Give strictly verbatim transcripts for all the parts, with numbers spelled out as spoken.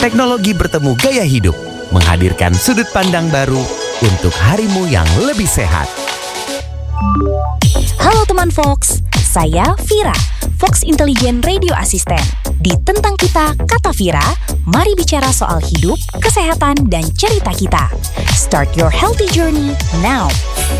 Teknologi bertemu gaya hidup, menghadirkan sudut pandang baru untuk harimu yang lebih sehat. Halo teman Fox, saya Vira, Fox Intelligent Radio Assistant. Di Tentang Kita, Kata Vira, mari bicara soal hidup, kesehatan, dan cerita kita. Start your healthy journey now.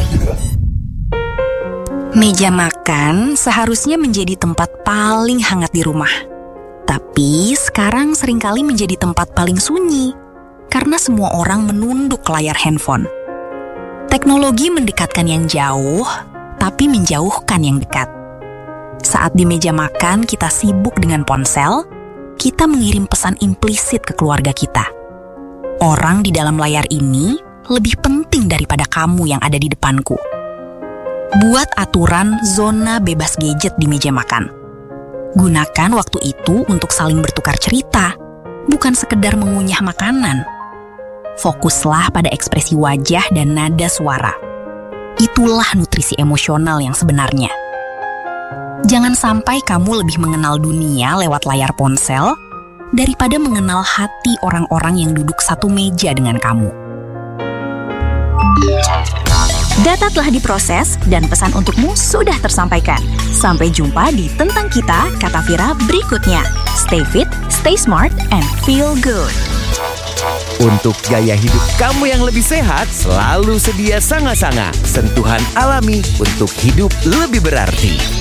Meja makan seharusnya menjadi tempat paling hangat di rumah. Tapi sekarang seringkali menjadi tempat paling sunyi, karena semua orang menunduk layar handphone. Teknologi mendekatkan yang jauh, tapi menjauhkan yang dekat. Saat di meja makan kita sibuk dengan ponsel, kita mengirim pesan implisit ke keluarga kita. Orang di dalam layar ini lebih penting daripada kamu yang ada di depanku. Buat aturan zona bebas gadget di meja makan. Gunakan waktu itu untuk saling bertukar cerita, bukan sekedar mengunyah makanan. Fokuslah pada ekspresi wajah dan nada suara. Itulah nutrisi emosional yang sebenarnya. Jangan sampai kamu lebih mengenal dunia lewat layar ponsel daripada mengenal hati orang-orang yang duduk satu meja dengan kamu. Data telah diproses dan pesan untukmu sudah tersampaikan. Sampai jumpa di Tentang Kita, Kata Vira berikutnya. Stay fit, stay smart, and feel good. Untuk gaya hidup kamu yang lebih sehat, selalu sedia Sanga-Sanga, sentuhan alami untuk hidup lebih berarti.